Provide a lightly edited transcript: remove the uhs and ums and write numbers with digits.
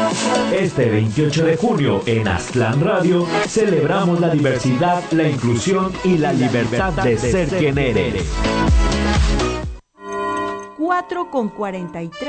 Este 28 de junio en Aztlán Radio celebramos la diversidad, la inclusión y la libertad de ser quien eres. 4:43